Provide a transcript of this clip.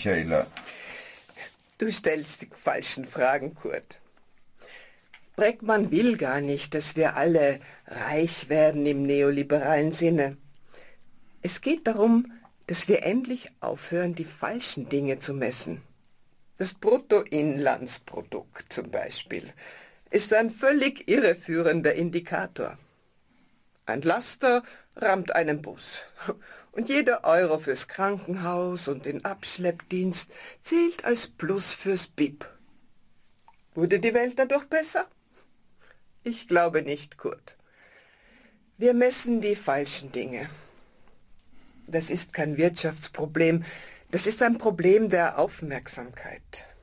Michaela? Du stellst die falschen Fragen, Kurt. Bregmann will gar nicht, dass wir alle reich werden im neoliberalen Sinne. Es geht darum, dass wir endlich aufhören, die falschen Dinge zu messen. Das Bruttoinlandsprodukt zum Beispiel ist ein völlig irreführender Indikator. Ein Laster rammt einen Bus und jeder Euro fürs Krankenhaus und den Abschleppdienst zählt als Plus fürs BIP. Wurde die Welt dadurch besser? Ich glaube nicht, Kurt. Wir messen die falschen Dinge. Das ist kein Wirtschaftsproblem, das ist ein Problem der Aufmerksamkeit.